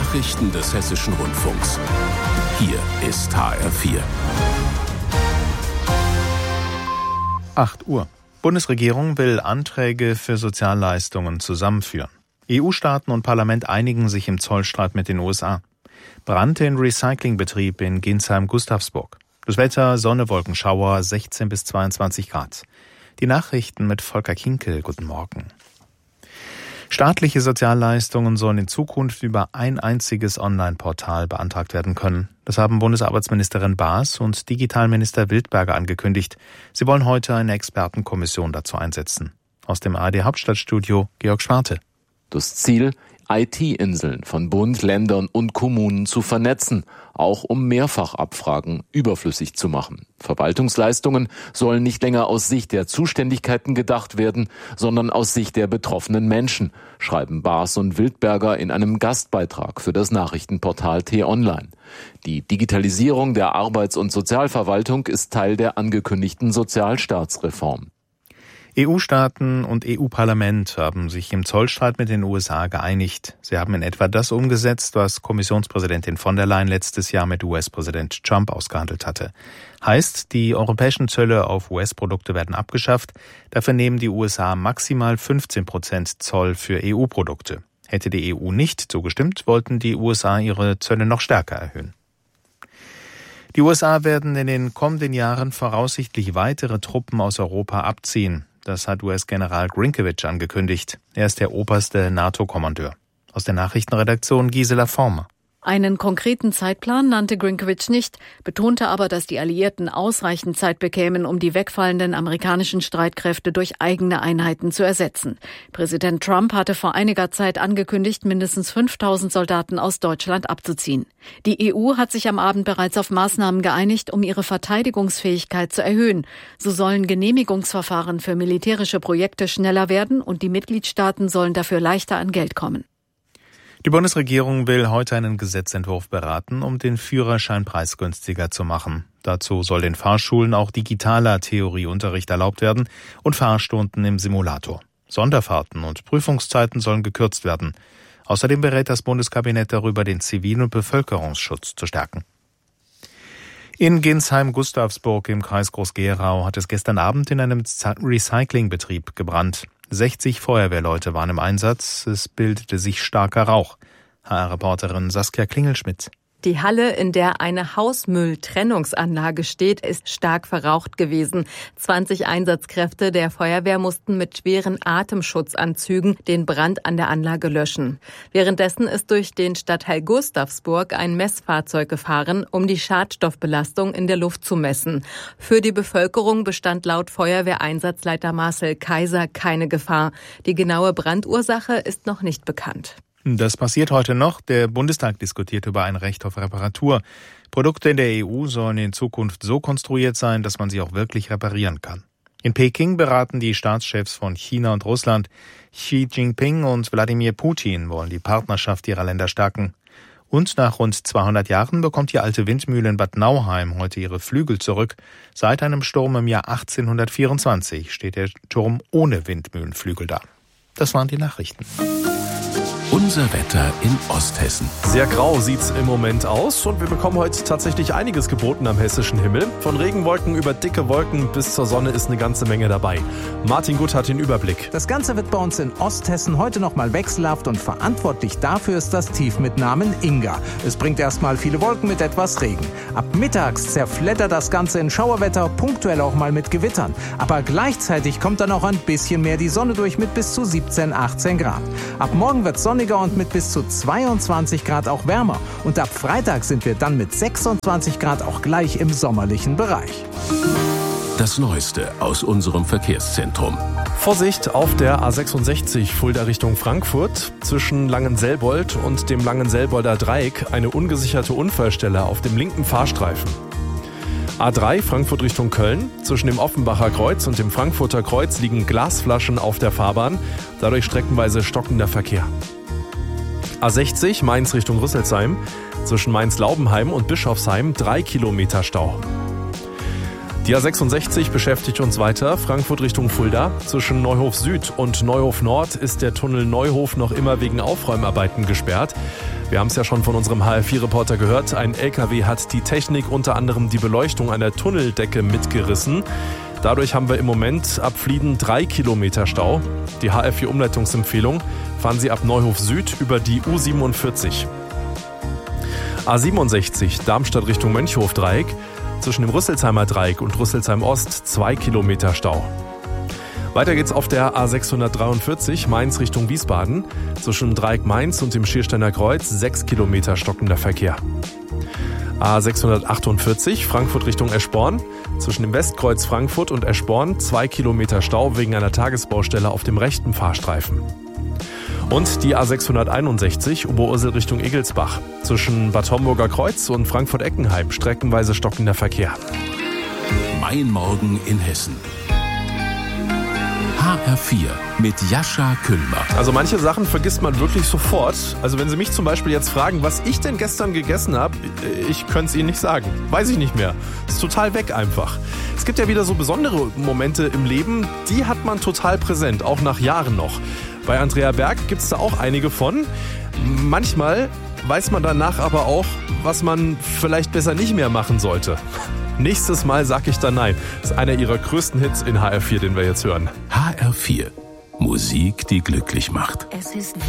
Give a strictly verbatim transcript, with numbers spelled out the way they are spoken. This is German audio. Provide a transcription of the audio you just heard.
Nachrichten des Hessischen Rundfunks. Hier ist H R vier. acht Uhr. Bundesregierung will Anträge für Sozialleistungen zusammenführen. E U-Staaten und Parlament einigen sich im Zollstreit mit den U S A. Brand in Recyclingbetrieb in Ginsheim-Gustavsburg. Das Wetter, Sonne, Wolkenschauer, sechzehn bis zweiundzwanzig Grad. Die Nachrichten mit Volker Kinkel. Guten Morgen. Staatliche Sozialleistungen sollen in Zukunft über ein einziges Online-Portal beantragt werden können. Das haben Bundesarbeitsministerin Baas und Digitalminister Wildberger angekündigt. Sie wollen heute eine Expertenkommission dazu einsetzen. Aus dem A R D-Hauptstadtstudio Georg Schwarte. Das Ziel, I T-Inseln von Bund, Ländern und Kommunen zu vernetzen, auch um Mehrfachabfragen überflüssig zu machen. Verwaltungsleistungen sollen nicht länger aus Sicht der Zuständigkeiten gedacht werden, sondern aus Sicht der betroffenen Menschen, schreiben Baas und Wildberger in einem Gastbeitrag für das Nachrichtenportal T-Online. Die Digitalisierung der Arbeits- und Sozialverwaltung ist Teil der angekündigten Sozialstaatsreform. E U-Staaten und E U-Parlament haben sich im Zollstreit mit den U S A geeinigt. Sie haben in etwa das umgesetzt, was Kommissionspräsidentin von der Leyen letztes Jahr mit U S-Präsident Trump ausgehandelt hatte. Heißt, die europäischen Zölle auf U S-Produkte werden abgeschafft. Dafür nehmen die U S A maximal fünfzehn Prozent Zoll für E U-Produkte. Hätte die E U nicht zugestimmt, wollten die U S A ihre Zölle noch stärker erhöhen. Die U S A werden in den kommenden Jahren voraussichtlich weitere Truppen aus Europa abziehen. Das hat U S-General Grinkevic angekündigt. Er ist der oberste NATO-Kommandeur. Aus der Nachrichtenredaktion Gisela Former. Einen konkreten Zeitplan nannte Grinkevic nicht, betonte aber, dass die Alliierten ausreichend Zeit bekämen, um die wegfallenden amerikanischen Streitkräfte durch eigene Einheiten zu ersetzen. Präsident Trump hatte vor einiger Zeit angekündigt, mindestens fünftausend Soldaten aus Deutschland abzuziehen. Die E U hat sich am Abend bereits auf Maßnahmen geeinigt, um ihre Verteidigungsfähigkeit zu erhöhen. So sollen Genehmigungsverfahren für militärische Projekte schneller werden und die Mitgliedstaaten sollen dafür leichter an Geld kommen. Die Bundesregierung will heute einen Gesetzentwurf beraten, um den Führerschein preisgünstiger zu machen. Dazu soll den Fahrschulen auch digitaler Theorieunterricht erlaubt werden und Fahrstunden im Simulator. Sonderfahrten und Prüfungszeiten sollen gekürzt werden. Außerdem berät das Bundeskabinett darüber, den Zivil- und Bevölkerungsschutz zu stärken. In Ginsheim-Gustavsburg im Kreis Groß-Gerau hat es gestern Abend in einem Recyclingbetrieb gebrannt. sechzig Feuerwehrleute waren im Einsatz. Es bildete sich starker Rauch. H R-Reporterin Saskia Klingelschmidt. Die Halle, in der eine Hausmülltrennungsanlage steht, ist stark verraucht gewesen. zwanzig Einsatzkräfte der Feuerwehr mussten mit schweren Atemschutzanzügen den Brand an der Anlage löschen. Währenddessen ist durch den Stadtteil Gustavsburg ein Messfahrzeug gefahren, um die Schadstoffbelastung in der Luft zu messen. Für die Bevölkerung bestand laut Feuerwehreinsatzleiter Marcel Kaiser keine Gefahr. Die genaue Brandursache ist noch nicht bekannt. Das passiert heute noch. Der Bundestag diskutiert über ein Recht auf Reparatur. Produkte in der E U sollen in Zukunft so konstruiert sein, dass man sie auch wirklich reparieren kann. In Peking beraten die Staatschefs von China und Russland. Xi Jinping und Wladimir Putin wollen die Partnerschaft ihrer Länder stärken. Und nach rund zweihundert Jahren bekommt die alte Windmühle in Bad Nauheim heute ihre Flügel zurück. Seit einem Sturm im Jahr achtzehnhundertvierundzwanzig steht der Turm ohne Windmühlenflügel da. Das waren die Nachrichten. Unser Wetter in Osthessen. Sehr grau sieht's im Moment aus und wir bekommen heute tatsächlich einiges geboten am hessischen Himmel. Von Regenwolken über dicke Wolken bis zur Sonne ist eine ganze Menge dabei. Martin Gutt hat den Überblick. Das Ganze wird bei uns in Osthessen heute nochmal wechselhaft und verantwortlich dafür ist das Tief mit Namen Inga. Es bringt erstmal viele Wolken mit etwas Regen. Ab mittags zerfleddert das Ganze in Schauerwetter, punktuell auch mal mit Gewittern. Aber gleichzeitig kommt dann auch ein bisschen mehr die Sonne durch mit bis zu siebzehn, achtzehn Grad. Ab morgen wird sonniger und mit bis zu zweiundzwanzig Grad auch wärmer. Und ab Freitag sind wir dann mit sechsundzwanzig Grad auch gleich im sommerlichen Bereich. Das Neueste aus unserem Verkehrszentrum. Vorsicht auf der A sechsundsechzig Fulda Richtung Frankfurt. Zwischen Langenselbold und dem Langenselbolder Dreieck eine ungesicherte Unfallstelle auf dem linken Fahrstreifen. A drei Frankfurt Richtung Köln. Zwischen dem Offenbacher Kreuz und dem Frankfurter Kreuz liegen Glasflaschen auf der Fahrbahn. Dadurch streckenweise stockender Verkehr. A sechzig Mainz Richtung Rüsselsheim. Zwischen Mainz-Laubenheim und Bischofsheim drei Kilometer Stau. Die A sechsundsechzig beschäftigt uns weiter. Frankfurt Richtung Fulda. Zwischen Neuhof Süd und Neuhof Nord ist der Tunnel Neuhof noch immer wegen Aufräumarbeiten gesperrt. Wir haben es ja schon von unserem H R vier Reporter gehört. Ein L K W hat die Technik, unter anderem die Beleuchtung einer Tunneldecke, mitgerissen. Dadurch haben wir im Moment ab Flieden drei Kilometer Stau. Die H R vier Umleitungsempfehlung: fahren Sie ab Neuhof Süd über die U siebenundvierzig. A siebenundsechzig Darmstadt Richtung Mönchhof-Dreieck. Zwischen dem Rüsselsheimer Dreieck und Rüsselsheim Ost zwei Kilometer Stau. Weiter geht's auf der A sechshundertdreiundvierzig Mainz Richtung Wiesbaden. Zwischen Dreieck Mainz und dem Schiersteiner Kreuz sechs Kilometer stockender Verkehr. A sechshundertachtundvierzig Frankfurt Richtung Eschborn. Zwischen dem Westkreuz Frankfurt und Eschborn zwei Kilometer Stau wegen einer Tagesbaustelle auf dem rechten Fahrstreifen. Und die A sechshunderteinundsechzig Oberursel Richtung Egelsbach. Zwischen Bad Homburger Kreuz und Frankfurt-Eckenheim streckenweise stockender Verkehr. Mein Morgen in Hessen. H R vier mit Jascha Kühlmer. Also manche Sachen vergisst man wirklich sofort. Also wenn Sie mich zum Beispiel jetzt fragen, was ich denn gestern gegessen habe, ich könnte es Ihnen nicht sagen. Weiß ich nicht mehr. Ist total weg einfach. Es gibt ja wieder so besondere Momente im Leben, die hat man total präsent, auch nach Jahren noch. Bei Andrea Berg gibt es da auch einige von. Manchmal weiß man danach aber auch, was man vielleicht besser nicht mehr machen sollte. Nächstes Mal sag ich dann nein. Das ist einer ihrer größten Hits in H R vier, den wir jetzt hören. H R vier. Musik, die glücklich macht. Es ist